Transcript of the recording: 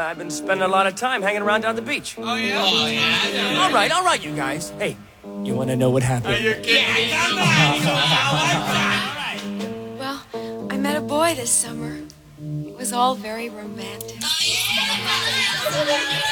I've been spending a lot of time hanging around down the beach. Oh, yeah? Oh, yeah. All right, you guys. Hey, you want to know what happened? Are you kidding? Well, I met a boy this summer. It was all very romantic. Oh, yeah.